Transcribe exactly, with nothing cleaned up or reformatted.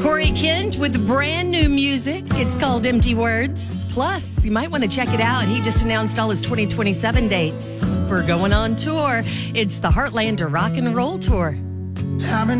Corey Kent with brand new music. It's called Empty Words. Plus, you might want to check it out. He just announced all his twenty twenty-seven dates for going on tour. It's the Heartland Rock and Roll Tour. I've been